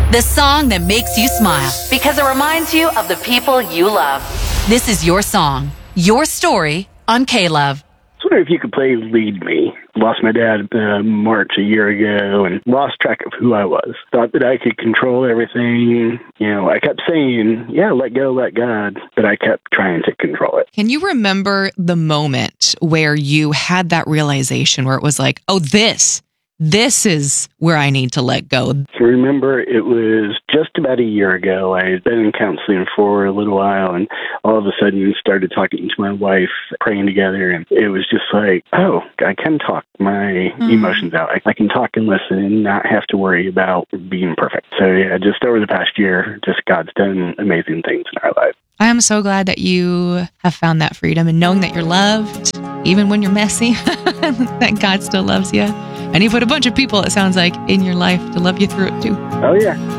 The song that makes you smile because it reminds you of the people you love. This is your song, your story on K-Love. I was wondering if you could play Lead Me. Lost my dad March a year ago and lost track of who I was. Thought that I could control everything. I kept saying, yeah, let go, let God, but I kept trying to control it. Can you remember the moment where you had that realization where it was like, oh, this is where I need to let go? I remember it was just about a year ago. I had been in counseling for a little while, and all of a sudden started talking to my wife, praying together, and it was just like, oh, I can talk my emotions out. I can talk and listen and not have to worry about being perfect. So yeah, just over the past year, just God's done amazing things in our life. I am so glad that you have found that freedom and knowing that you're loved, even when you're messy, that God still loves you. And he put a bunch of people, it sounds like, in your life to love you through it too. Oh, yeah.